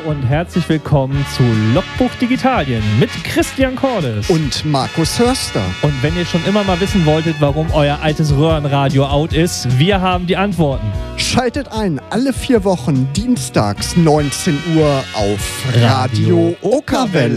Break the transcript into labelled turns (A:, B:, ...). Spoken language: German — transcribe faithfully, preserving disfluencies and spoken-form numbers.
A: und herzlich willkommen zu Logbuch Digitalien mit Christian Cordes
B: und Markus Hörster.
A: Und wenn ihr schon immer mal wissen wolltet, warum euer altes Röhrenradio out ist, wir haben die Antworten.
B: Schaltet ein, alle vier Wochen dienstags neunzehn Uhr auf Radio Okerwelle.